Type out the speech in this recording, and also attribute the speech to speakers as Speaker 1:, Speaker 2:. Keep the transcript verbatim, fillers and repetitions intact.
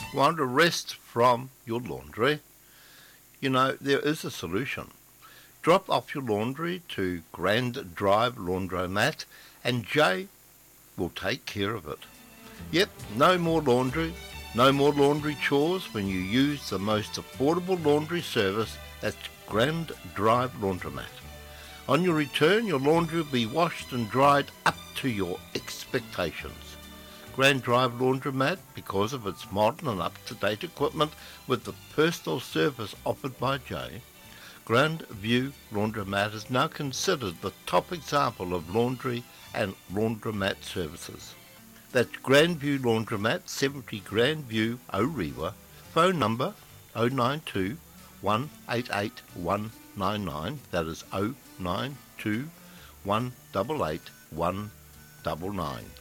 Speaker 1: Want to rest from your laundry? You know, there is a solution. Drop off your laundry to Grand Drive Laundromat and Jay will take care of it. Yep, no more laundry, no more laundry chores when you use the most affordable laundry service at Grand Drive Laundromat. On your return, your laundry will be washed and dried up to your expectations. Grand Drive Laundromat, because of its modern and up-to-date equipment with the personal service offered by Jay, Grand View Laundromat is now considered the top example of laundry and laundromat services. That's Grandview Laundromat, seventy Grandview, Orewa. Phone number oh nine two, one eight eight, one nine nine. That is oh nine two, one eight eight, one nine nine.